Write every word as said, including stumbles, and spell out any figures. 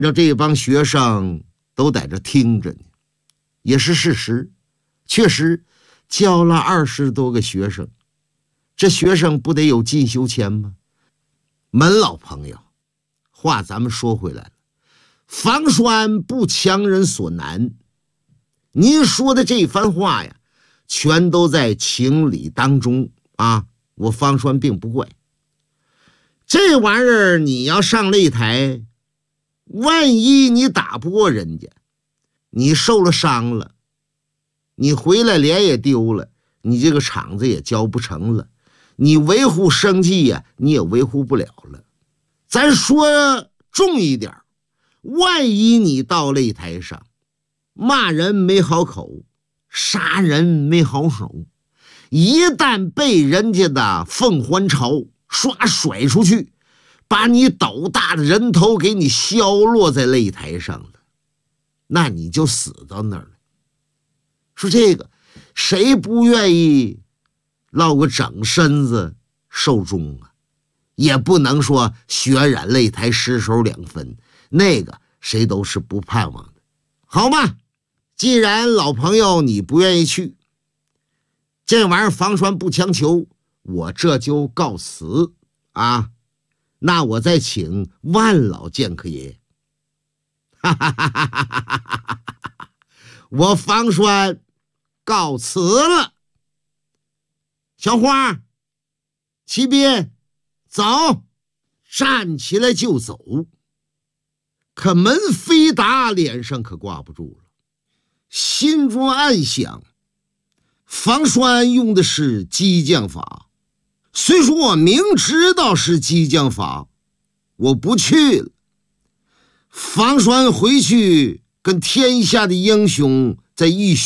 让这帮学生都在这听着呢，也是事实。确实教了二十多个学生，这学生不得有进修钱吗？门老朋友，话咱们说回来了，方栓不强人所难。您说的这番话呀，全都在情理当中啊，我方栓并不怪。这玩意儿你要上擂台，万一你打不过人家，你受了伤了，你回来脸也丢了，你这个场子也交不成了，你维护生计呀、啊，你也维护不了了。咱说重一点，万一你到擂台上骂人没好口，杀人没好手，一旦被人家的凤还巢刷甩出去，把你斗大的人头给你削落在擂台上了，那你就死到那儿了。说这个谁不愿意落个整身子寿终啊？也不能说血染擂台失手两分，那个谁都是不盼望的。好吧，既然老朋友你不愿意去，这玩意儿方栓不强求，我这就告辞啊。那我再请万老剑客爷。哈哈哈哈哈哈！我方栓告辞了。小花，骑兵，走！站起来就走。可门飞达脸上可挂不住了，心中暗想，方栓用的是激将法，虽说我明知道是激将法，我不去了。方栓回去跟天下的英雄在一